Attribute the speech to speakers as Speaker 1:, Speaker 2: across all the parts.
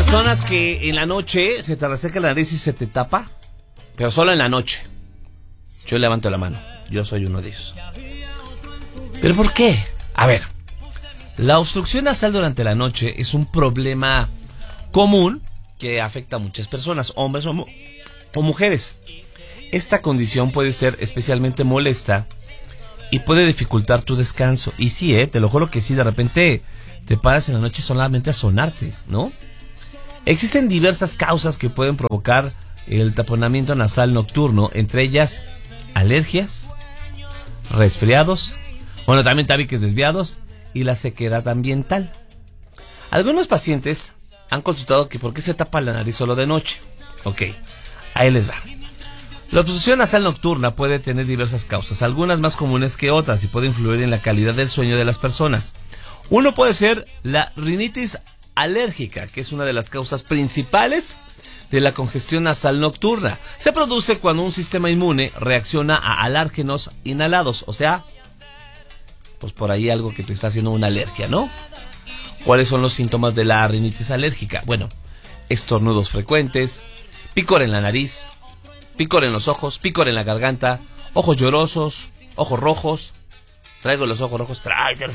Speaker 1: personas que en la noche se te reseca la nariz y se te tapa, pero solo en la noche. Yo levanto la mano, yo soy uno de ellos. ¿Pero por qué? A ver, la obstrucción nasal durante la noche es un problema común que afecta a muchas personas, hombres o mujeres. Esta condición puede ser especialmente molesta y puede dificultar tu descanso. Y sí, te lo juro que sí, de repente te paras en la noche solamente a sonarte, ¿no? Existen diversas causas que pueden provocar el taponamiento nasal nocturno, entre ellas alergias, resfriados, también tabiques desviados y la sequedad ambiental. Algunos pacientes han consultado que por qué se tapa la nariz solo de noche. Ok, ahí les va. La obstrucción nasal nocturna puede tener diversas causas, algunas más comunes que otras, y puede influir en la calidad del sueño de las personas. Uno puede ser la rinitis alérgica, que es una de las causas principales de la congestión nasal nocturna. Se produce cuando un sistema inmune reacciona a alérgenos inhalados, o sea, pues por ahí algo que te está haciendo una alergia, ¿no? ¿Cuáles son los síntomas de la rinitis alérgica? Bueno, estornudos frecuentes, picor en la nariz, picor en los ojos, picor en la garganta, ojos llorosos, ojos rojos. Traigo los ojos rojos,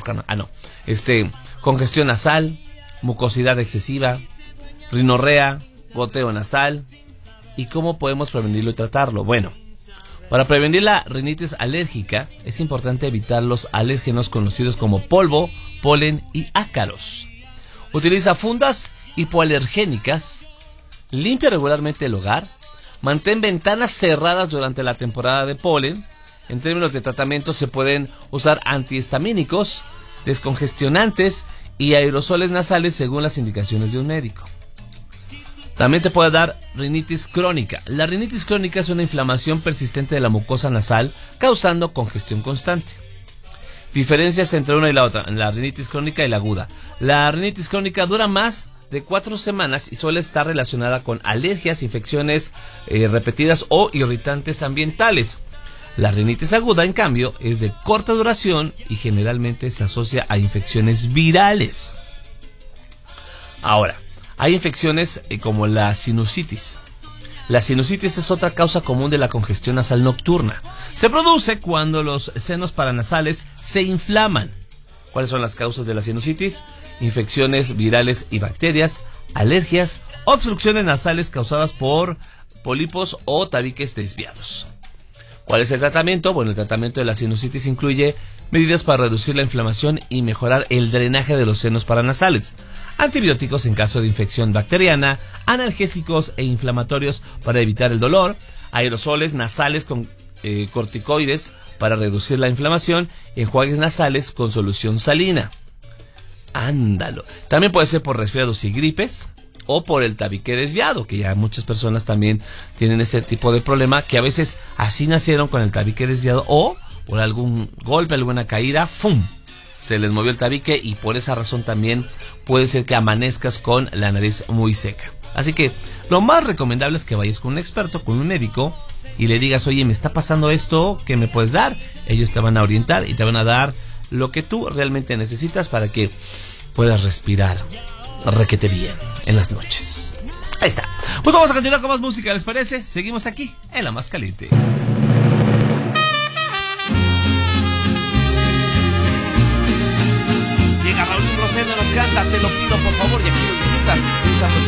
Speaker 1: congestión nasal, mucosidad excesiva, rinorrea, goteo nasal. ¿Y cómo podemos prevenirlo y tratarlo? Bueno, para prevenir la rinitis alérgica es importante evitar los alérgenos conocidos como polvo, polen y ácaros. Utiliza fundas hipoalergénicas, limpia regularmente el hogar, mantén ventanas cerradas durante la temporada de polen. En términos de tratamiento se pueden usar antihistamínicos, descongestionantes y aerosoles nasales según las indicaciones de un médico. También te puede dar rinitis crónica. La rinitis crónica es una inflamación persistente de la mucosa nasal causando congestión constante. Diferencias entre una y la otra, la rinitis crónica y la aguda. La rinitis crónica dura más de 4 semanas y suele estar relacionada con alergias, infecciones repetidas o irritantes ambientales. La rinitis aguda, en cambio, es de corta duración y generalmente se asocia a infecciones virales. Ahora, hay infecciones como la sinusitis. La sinusitis es otra causa común de la congestión nasal nocturna. Se produce cuando los senos paranasales se inflaman. ¿Cuáles son las causas de la sinusitis? Infecciones virales y bacterias, alergias, obstrucciones nasales causadas por pólipos o tabiques desviados. ¿Cuál es el tratamiento? Bueno, el tratamiento de la sinusitis incluye medidas para reducir la inflamación y mejorar el drenaje de los senos paranasales, antibióticos en caso de infección bacteriana, analgésicos e inflamatorios para evitar el dolor, aerosoles nasales con corticoides para reducir la inflamación, enjuagues nasales con solución salina. Ándalo. También puede ser por resfriados y gripes o por el tabique desviado, que ya muchas personas también tienen este tipo de problema, que a veces así nacieron con el tabique desviado o por algún golpe, alguna caída, ¡fum!, se les movió el tabique y por esa razón también puede ser que amanezcas con la nariz muy seca. Así que lo más recomendable es que vayas con un experto, con un médico, y le digas, oye, me está pasando esto, ¿qué me puedes dar? Ellos te van a orientar y te van a dar lo que tú realmente necesitas para que puedas respirar requete bien en las noches. Ahí está. Pues vamos a continuar con más música, ¿les parece? Seguimos aquí en La Más Caliente. Llega Raúl Rosendo, nos canta, te lo pido por favor, y aquí lo disfrutan.